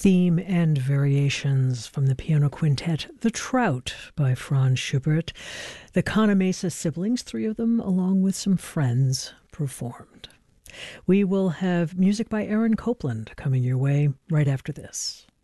theme and variations from the piano quintet The Trout by Franz Schubert. The Canna-Mesa siblings, three of them, along with some friends, performed. We will have music by Aaron Copland coming your way right after this.